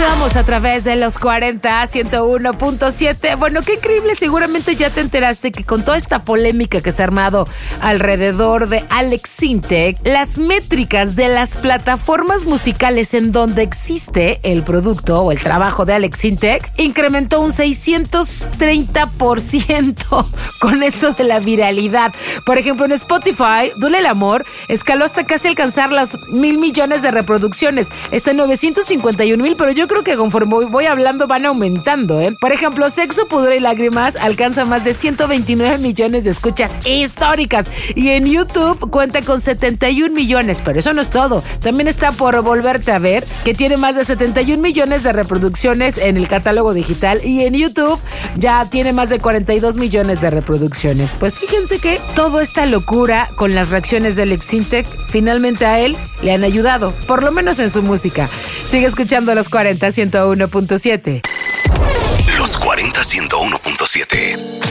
Continuamos a través de los 40 101.7. Bueno, qué increíble. Seguramente ya te enteraste que con toda esta polémica que se ha armado alrededor de Alex Sintek, las métricas de las plataformas musicales en donde existe el producto o el trabajo de Alex Sintek incrementó un 630% con esto de la viralidad. Por ejemplo, en Spotify, Duele el Amor escaló hasta casi alcanzar las 1,000 millones de reproducciones. Está en 951,000, pero yo creo que conforme voy hablando van aumentando, ¿eh? Por ejemplo, Sexo, Pudor y Lágrimas alcanza más de 129 millones de escuchas históricas. Y en YouTube cuenta con 71 millones, pero eso no es todo. También está Por Volverte a Ver, que tiene más de 71 millones de reproducciones en el catálogo digital. Y en YouTube ya tiene más de 42 millones de reproducciones. Pues fíjense que toda esta locura con las reacciones de Alex Sintek, finalmente a él le han ayudado, por lo menos en su música. Sigue escuchando los 40 101.7. Los 40 101.7.